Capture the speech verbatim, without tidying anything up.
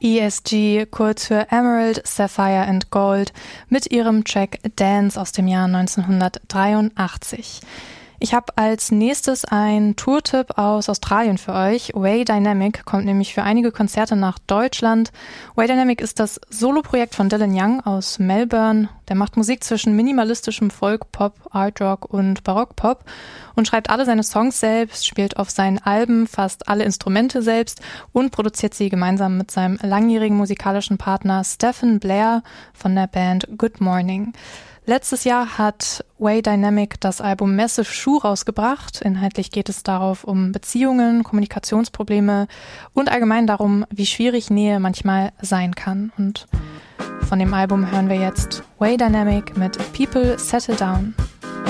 E S G, kurz für Emerald, Sapphire and Gold, mit ihrem Track Dance aus dem Jahr neunzehnhundertdreiundachtzig. Ich habe als nächstes einen Tourtipp aus Australien für euch. Way Dynamic kommt nämlich für einige Konzerte nach Deutschland. Way Dynamic ist das Soloprojekt von Dylan Young aus Melbourne. Der macht Musik zwischen minimalistischem Folk, Pop, Art Rock und Barockpop und schreibt alle seine Songs selbst, spielt auf seinen Alben fast alle Instrumente selbst und produziert sie gemeinsam mit seinem langjährigen musikalischen Partner Stephen Blair von der Band Good Morning. Letztes Jahr hat Way Dynamic das Album Massive Shoe rausgebracht. Inhaltlich geht es darauf um Beziehungen, Kommunikationsprobleme und allgemein darum, wie schwierig Nähe manchmal sein kann. Und von dem Album hören wir jetzt Way Dynamic mit People Settle Down.